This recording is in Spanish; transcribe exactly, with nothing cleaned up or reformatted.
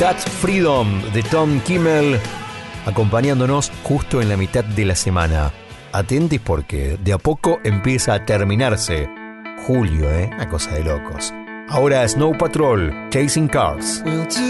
That's Freedom de Tom Kimmel, acompañándonos justo en la mitad de la semana. Atentis porque de a poco empieza a terminarse julio, ¿eh? Una cosa de locos. Ahora Snow Patrol, Chasing Cars.